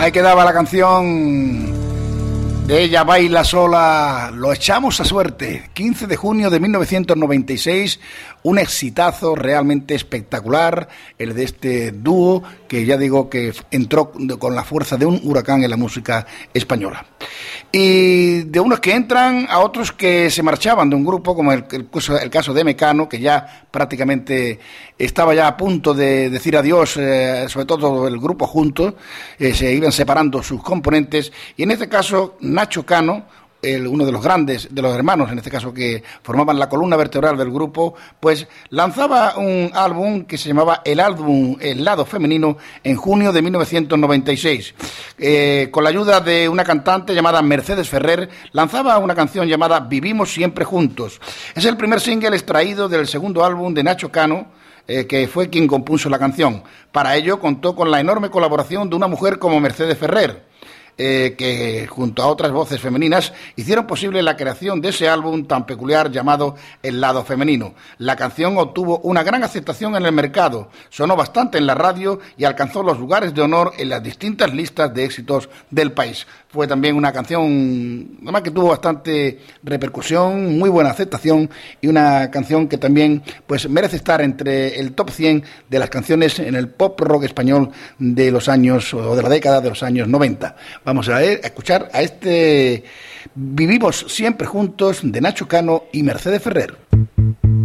Ahí quedaba la canción de Ella baila sola, lo echamos a suerte. 15 de junio de 1996, un exitazo realmente espectacular, el de este dúo que ya digo que entró con la fuerza de un huracán en la música española. Y de unos que entran a otros que se marchaban de un grupo, como el caso de Mecano, que ya prácticamente estaba ya a punto de decir adiós, sobre todo el grupo juntos, se iban separando sus componentes, y en este caso Nacho Cano, uno de los grandes, de los hermanos, en este caso, que formaban la columna vertebral del grupo, pues lanzaba un álbum que se llamaba El Lado Femenino en junio de 1996. Con la ayuda de una cantante llamada Mercedes Ferrer, lanzaba una canción llamada Vivimos Siempre Juntos. Es el primer single extraído del segundo álbum de Nacho Cano, que fue quien compuso la canción. Para ello contó con la enorme colaboración de una mujer como Mercedes Ferrer, que junto a otras voces femeninas hicieron posible la creación de ese álbum tan peculiar llamado El Lado Femenino. La canción obtuvo una gran aceptación en el mercado, sonó bastante en la radio y alcanzó los lugares de honor en las distintas listas de éxitos del país. Fue también una canción, además, que tuvo bastante repercusión, muy buena aceptación, y una canción que también pues merece estar entre el top 100 de las canciones en el pop rock español de los años, o de la década de los años 90. Vamos a escuchar a este Vivimos Siempre Juntos de Nacho Cano y Mercedes Ferrer.